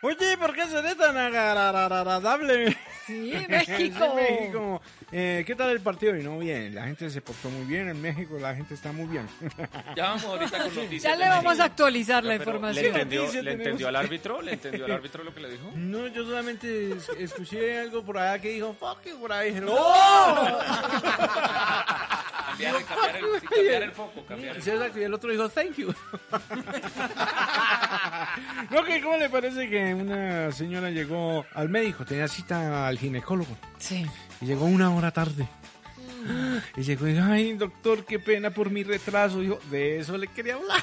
Oye, ¿por qué seré tan agradable? Sí, México. Sí, México. ¿Qué tal el partido? Y no, bien, la gente se portó muy bien en México, la gente está muy bien. Ya vamos ahorita con noticias. Ya le vamos a actualizar la Pero, información. ¿Le entendió al árbitro? ¿Le entendió al árbitro lo que le dijo? No, yo solamente escuché algo por allá que dijo, fuck you, por ahí. ¡No! Cambiar el foco. Sí, exacto, y el otro dijo, thank you. No, que ¿cómo le parece que una señora llegó al médico? Tenía cita al ginecólogo. Sí. Y llegó 1 hora tarde. Y llegó y dijo, ay, doctor, qué pena por mi retraso. Dijo, de eso le quería hablar.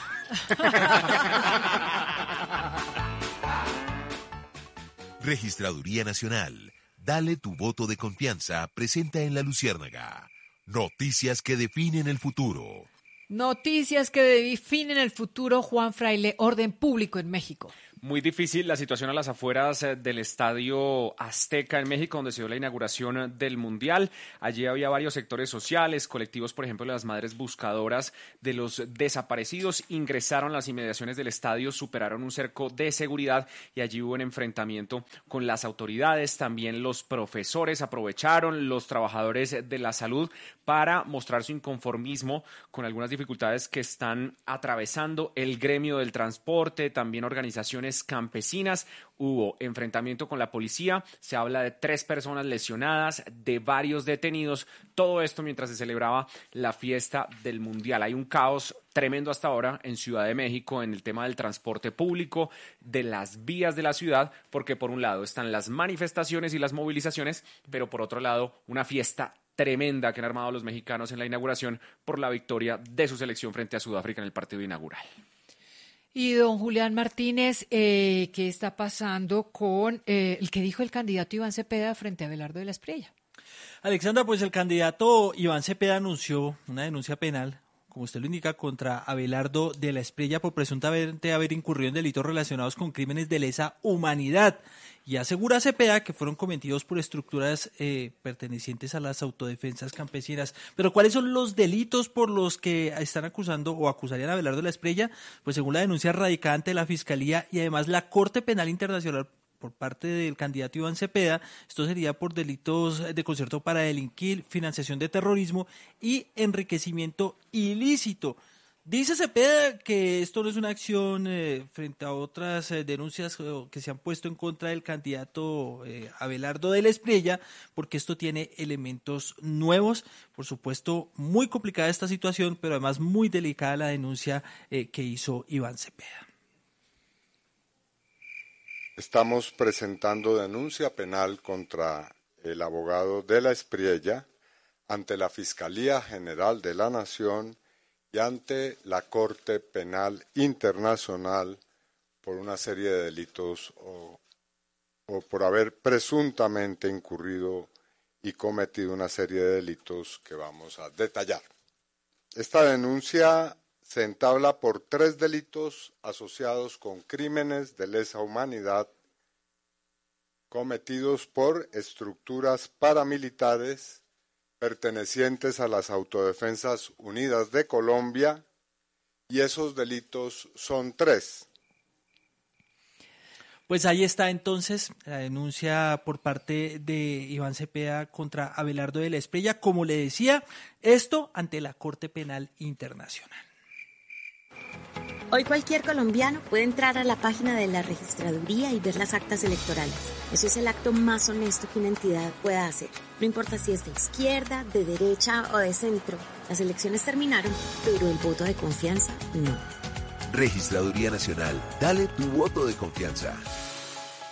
Registraduría Nacional. Dale tu voto de confianza. Presenta en La Luciérnaga. Noticias que definen el futuro. Noticias que definen el futuro, Juan Fraile, orden público en México. Muy difícil la situación a las afueras del Estadio Azteca en México, donde se dio la inauguración del Mundial. Allí había varios sectores sociales, colectivos, por ejemplo, las madres buscadoras de los desaparecidos, ingresaron a las inmediaciones del estadio, superaron un cerco de seguridad y allí hubo un enfrentamiento con las autoridades. También los profesores aprovecharon, los trabajadores de la salud, para mostrar su inconformismo con algunas dificultades que están atravesando el gremio del transporte, también organizaciones campesinas. Hubo enfrentamiento con la policía, se habla de 3 personas lesionadas, de varios detenidos, todo esto mientras se celebraba la fiesta del Mundial. Hay un caos tremendo hasta ahora en Ciudad de México en el tema del transporte público, de las vías de la ciudad, porque por un lado están las manifestaciones y las movilizaciones, pero por otro lado una fiesta tremenda que han armado los mexicanos en la inauguración por la victoria de su selección frente a Sudáfrica en el partido inaugural. Y don Julián Martínez, ¿qué está pasando con el que dijo el candidato Iván Cepeda frente a Abelardo de la Espriella? Alexandra, pues el candidato Iván Cepeda anunció una denuncia penal, como usted lo indica, contra Abelardo de la Espriella por presuntamente haber incurrido en delitos relacionados con crímenes de lesa humanidad. Y asegura Cepeda que fueron cometidos por estructuras pertenecientes a las autodefensas campesinas. Pero ¿cuáles son los delitos por los que están acusando o acusarían a Abelardo de la Espriella? Pues según la denuncia radicada ante la Fiscalía y además la Corte Penal Internacional por parte del candidato Iván Cepeda, esto sería por delitos de concierto para delinquir, financiación de terrorismo y enriquecimiento ilícito. Dice Cepeda que esto no es una acción frente a otras denuncias que se han puesto en contra del candidato Abelardo de la Espriella, porque esto tiene elementos nuevos. Por supuesto, muy complicada esta situación, pero además muy delicada la denuncia que hizo Iván Cepeda. Estamos presentando denuncia penal contra el abogado de la Espriella ante la Fiscalía General de la Nación y ante la Corte Penal Internacional por una serie de delitos o por haber presuntamente incurrido y cometido una serie de delitos que vamos a detallar. Esta denuncia se entabla por 3 delitos asociados con crímenes de lesa humanidad cometidos por estructuras paramilitares pertenecientes a las Autodefensas Unidas de Colombia, y esos delitos son 3. Pues ahí está entonces la denuncia por parte de Iván Cepeda contra Abelardo de la Espriella, como le decía, esto ante la Corte Penal Internacional. Hoy cualquier colombiano puede entrar a la página de la registraduría y ver las actas electorales. Eso es el acto más honesto que una entidad pueda hacer. No importa si es de izquierda, de derecha o de centro. Las elecciones terminaron, pero el voto de confianza no. Registraduría Nacional. Dale tu voto de confianza.